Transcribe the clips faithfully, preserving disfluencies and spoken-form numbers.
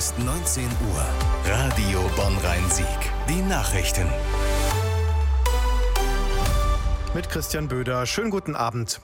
ist neunzehn Uhr. Radio Bonn-Rhein-Sieg. Die Nachrichten. Mit Christian Böder. Schönen guten Abend.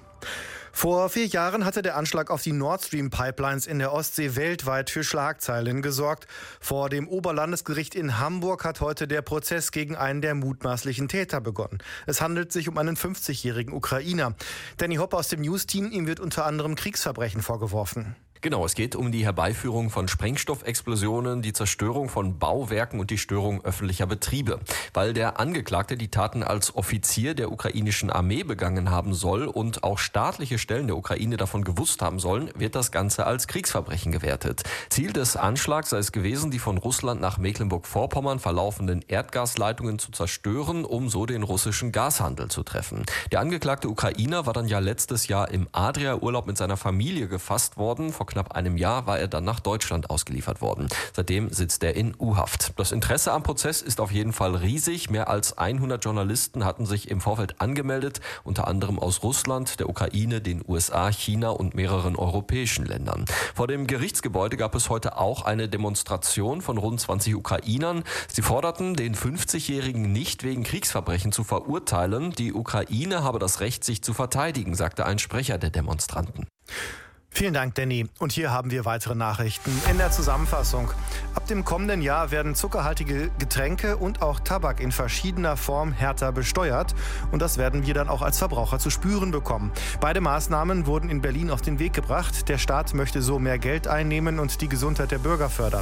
Vor vier Jahren hatte der Anschlag auf die Nord Stream Pipelines in der Ostsee weltweit für Schlagzeilen gesorgt. Vor dem Oberlandesgericht in Hamburg hat heute der Prozess gegen einen der mutmaßlichen Täter begonnen. Es handelt sich um einen fünfzigjährigen Ukrainer. Danny Hoppe aus dem News-Team, ihm wird unter anderem Kriegsverbrechen vorgeworfen. Genau, es geht um die Herbeiführung von Sprengstoffexplosionen, die Zerstörung von Bauwerken und die Störung öffentlicher Betriebe. Weil der Angeklagte die Taten als Offizier der ukrainischen Armee begangen haben soll und auch staatliche Stellen der Ukraine davon gewusst haben sollen, wird das Ganze als Kriegsverbrechen gewertet. Ziel des Anschlags sei es gewesen, die von Russland nach Mecklenburg-Vorpommern verlaufenden Erdgasleitungen zu zerstören, um so den russischen Gashandel zu treffen. Der angeklagte Ukrainer war dann ja letztes Jahr im Adria-Urlaub mit seiner Familie gefasst worden. Vor knapp einem Jahr war er dann nach Deutschland ausgeliefert worden. Seitdem sitzt er in U-Haft. Das Interesse am Prozess ist auf jeden Fall riesig. Mehr als hundert Journalisten hatten sich im Vorfeld angemeldet, unter anderem aus Russland, der Ukraine, den U S A, China und mehreren europäischen Ländern. Vor dem Gerichtsgebäude gab es heute auch eine Demonstration von rund zwanzig Ukrainern. Sie forderten, den fünfzigjährigen nicht wegen Kriegsverbrechen zu verurteilen. Die Ukraine habe das Recht, sich zu verteidigen, sagte ein Sprecher der Demonstranten. Vielen Dank, Danny. Und hier haben wir weitere Nachrichten in der Zusammenfassung. Ab dem kommenden Jahr werden zuckerhaltige Getränke und auch Tabak in verschiedener Form härter besteuert. Und das werden wir dann auch als Verbraucher zu spüren bekommen. Beide Maßnahmen wurden in Berlin auf den Weg gebracht. Der Staat möchte so mehr Geld einnehmen und die Gesundheit der Bürger fördern.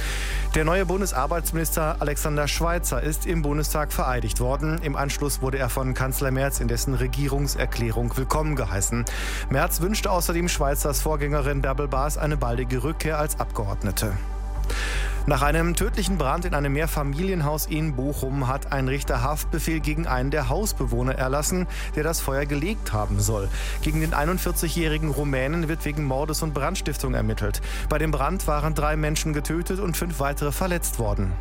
Der neue Bundesarbeitsminister Alexander Schweitzer ist im Bundestag vereidigt worden. Im Anschluss wurde er von Kanzler Merz in dessen Regierungserklärung willkommen geheißen. Merz wünschte außerdem Schweizers Vorgängerin Bärbel Baas eine baldige Rückkehr als Abgeordnete. Nach einem tödlichen Brand in einem Mehrfamilienhaus in Bochum hat ein Richter Haftbefehl gegen einen der Hausbewohner erlassen, der das Feuer gelegt haben soll. Gegen den einundvierzigjährigen Rumänen wird wegen Mordes und Brandstiftung ermittelt. Bei dem Brand waren drei Menschen getötet und fünf weitere verletzt worden.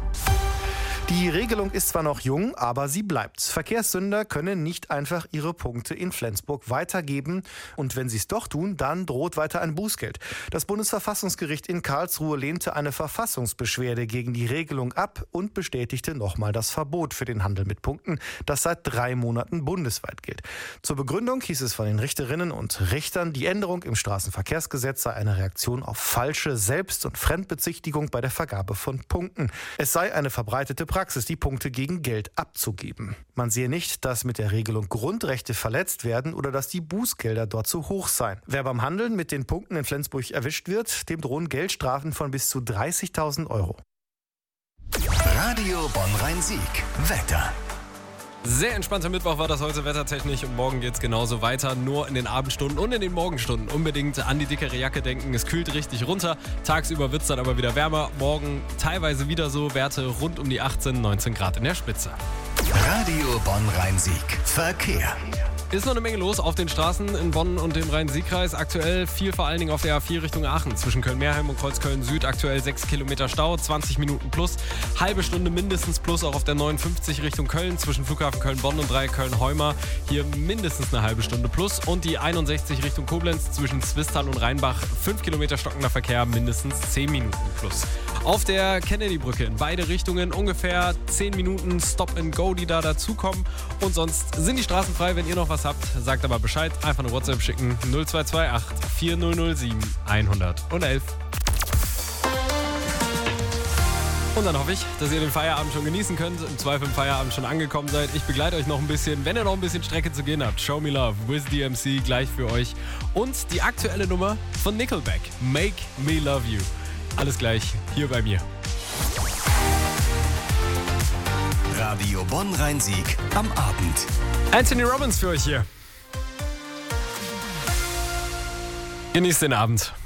Die Regelung ist zwar noch jung, aber sie bleibt. Verkehrssünder können nicht einfach ihre Punkte in Flensburg weitergeben. Und wenn sie es doch tun, dann droht weiter ein Bußgeld. Das Bundesverfassungsgericht in Karlsruhe lehnte eine Verfassungsbeschwerde gegen die Regelung ab und bestätigte nochmal das Verbot für den Handel mit Punkten, das seit drei Monaten bundesweit gilt. Zur Begründung hieß es von den Richterinnen und Richtern, die Änderung im Straßenverkehrsgesetz sei eine Reaktion auf falsche Selbst- und Fremdbezichtigung bei der Vergabe von Punkten. Es sei eine verbreitete Praxis. Praxis, die Punkte gegen Geld abzugeben. Man sehe nicht, dass mit der Regelung Grundrechte verletzt werden oder dass die Bußgelder dort zu hoch seien. Wer beim Handeln mit den Punkten in Flensburg erwischt wird, dem drohen Geldstrafen von bis zu dreißigtausend Euro. Radio Bonn-Rhein-Sieg. Wetter. Sehr entspannter Mittwoch war das heute wettertechnisch und morgen geht's genauso weiter, nur in den Abendstunden und in den Morgenstunden unbedingt an die dickere Jacke denken. Es kühlt richtig runter, tagsüber wird's dann aber wieder wärmer. Morgen teilweise wieder so Werte rund um die achtzehn, neunzehn Grad in der Spitze. Radio Bonn-Rhein-Sieg. Verkehr. Ist noch eine Menge los auf den Straßen in Bonn und dem Rhein-Sieg-Kreis. Aktuell viel vor allen Dingen auf der A vier Richtung Aachen. Zwischen Köln-Meerheim und Kreuzköln-Süd aktuell sechs Kilometer Stau, zwanzig Minuten plus. Halbe Stunde mindestens plus auch auf der neunundfünfzig Richtung Köln. Zwischen Flughafen Köln-Bonn und Dreieck Köln-Heumer. Hier mindestens eine halbe Stunde plus. Und die einundsechzig Richtung Koblenz zwischen Zwistal und Rheinbach. fünf Kilometer stockender Verkehr, mindestens zehn Minuten plus. Auf der Kennedy-Brücke in beide Richtungen ungefähr zehn Minuten Stop-and-Go, die da dazukommen. Und sonst sind die Straßen frei, wenn ihr noch was habt. Sagt aber Bescheid, einfach eine WhatsApp schicken. null zwei zwei acht vier null null sieben eins null eins. Und dann hoffe ich, dass ihr den Feierabend schon genießen könnt, im Zweifel im Feierabend schon angekommen seid. Ich begleite euch noch ein bisschen, wenn ihr noch ein bisschen Strecke zu gehen habt. Show Me Love with D M C gleich für euch. Und die aktuelle Nummer von Nickelback, Make Me Love You. Alles gleich hier bei mir. Radio Bonn-Rhein-Sieg am Abend. Anthony Robbins für euch hier. Genießt den Abend.